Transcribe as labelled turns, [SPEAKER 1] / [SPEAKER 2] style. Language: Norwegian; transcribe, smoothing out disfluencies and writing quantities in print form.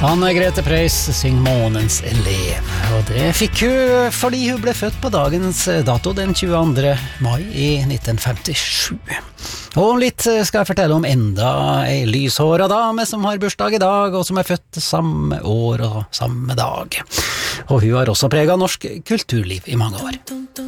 [SPEAKER 1] Anne Grete Preus syng Månens elev, og det fikk hun fordi hun ble født på dagens dato den 22. mai i 1957. Og om litt skal jeg fortelle om enda en lyshåret dame som har bursdag i dag, og som er født samme år og samme dag. Og hun har også preget norsk kulturliv i mange år.